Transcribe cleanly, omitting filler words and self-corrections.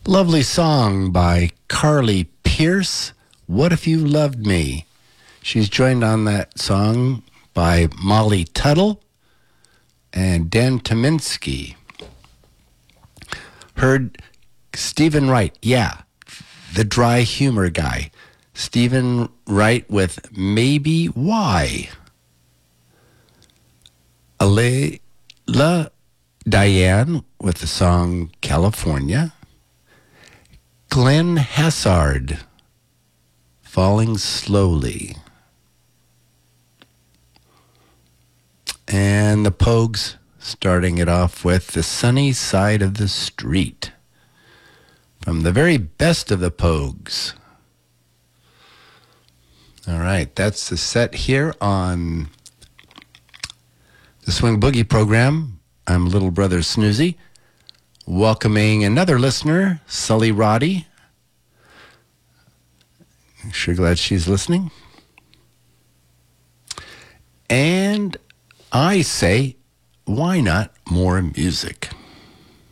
Lovely song by Carly Pearce, What If You Loved Me? She's joined on that song by Molly Tuttle and Dan Tominski. Heard Stephen Wright, the dry humor guy. Stephen Wright with Maybe Why. Alayla Diane with the song California. Glenn Hassard, Falling Slowly. And the Pogues starting it off with The Sunny Side of the Street. From the very best of the Pogues. All right, that's the set here on the Swing Boogie program. I'm Little Brother Snoozy, welcoming another listener, Sully Roddy. Sure glad she's listening. And I say, why not more music?